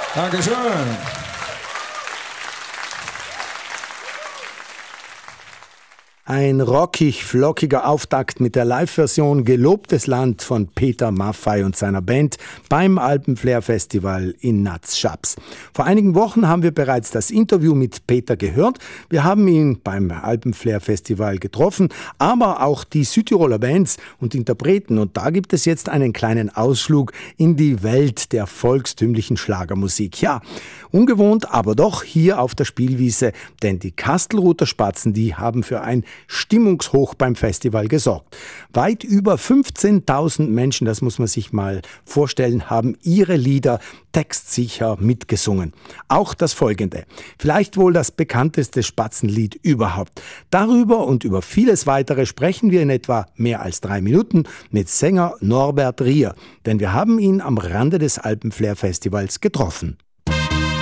Dankeschön. Ein rockig-flockiger Auftakt mit der Live-Version Gelobtes Land von Peter Maffay und seiner Band beim Alpenflair-Festival in Naz-Schaps. Vor einigen Wochen haben wir bereits das Interview mit Peter gehört. Wir haben ihn beim Alpenflair-Festival getroffen, aber auch die Südtiroler Bands und Interpreten. Und da gibt es jetzt einen kleinen Ausflug in die Welt der volkstümlichen Schlagermusik. Ja, ungewohnt, aber doch hier auf der Spielwiese, denn die Kastelruther Spatzen, die haben für ein Stimmungshoch beim Festival gesorgt. Weit über 15.000 Menschen, das muss man sich mal vorstellen, haben ihre Lieder textsicher mitgesungen. Auch das folgende, vielleicht wohl das bekannteste Spatzenlied überhaupt. Darüber und über vieles weitere sprechen wir in etwa mehr als 3 Minuten mit Sänger Norbert Rier, denn wir haben ihn am Rande des Alpenflair-Festivals getroffen.